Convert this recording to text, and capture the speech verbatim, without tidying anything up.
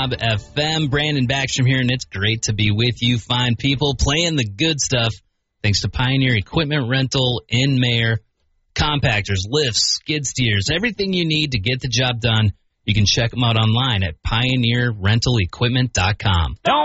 Job F M. Brandon Backstrom here, and it's great to be with you. Fine people playing the good stuff. Thanks to Pioneer Equipment Rental in Mayer. Compactors, lifts, skid steers, everything you need to get the job done. You can check them out online at pioneer rental equipment dot com. Don't